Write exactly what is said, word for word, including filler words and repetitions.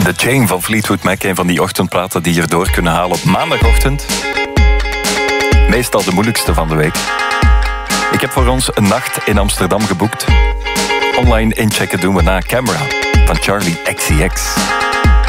The Chain van Fleetwood Mac, een van die ochtendplaten die je erdoor kunnen halen op maandagochtend. Meestal de moeilijkste van de week. Ik heb voor ons een nacht in Amsterdam geboekt. Online inchecken doen we na Camera van Charlie X C X.